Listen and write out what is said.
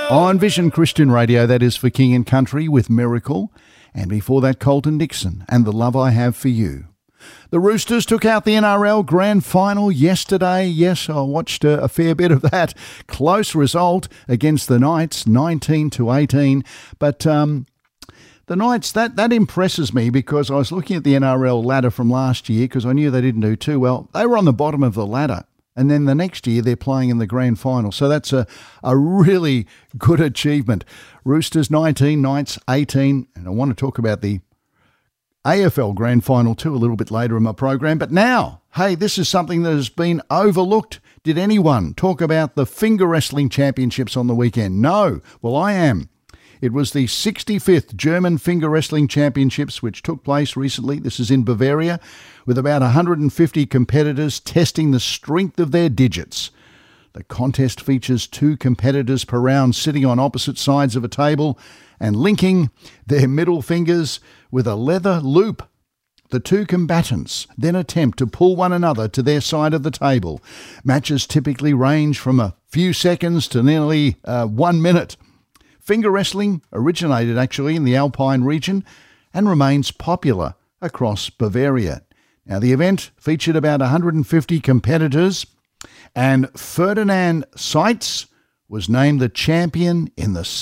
On Vision Christian Radio, that is for King and Country with Miracle. And before that, Colton Dixon and The Love I Have for You. The Roosters took out the NRL Grand Final yesterday. Yes, I watched a fair bit of that. Close result against the Knights, 19-18. But the Knights, that impresses me because I was looking at the NRL ladder from last year because I knew they didn't do too well. They were on the bottom of the ladder. And then the next year they're playing in the grand final. So that's a really good achievement. Roosters 19, Knights 18. And I want to talk about the AFL grand final too a little bit later in my program. But now, hey, this is something that has been overlooked. Did anyone talk about the finger wrestling championships on the weekend? No. Well, I am. It was the 65th German Finger Wrestling Championships, which took place recently. This is in Bavaria, with about 150 competitors testing the strength of their digits. The contest features 2 competitors per round sitting on opposite sides of a table and linking their middle fingers with a leather loop. The 2 combatants then attempt to pull one another to their side of the table. Matches typically range from a few seconds to nearly 1 minute. Finger wrestling originated actually in the Alpine region and remains popular across Bavaria. Now, the event featured about 150 competitors, and Ferdinand Seitz was named the champion in the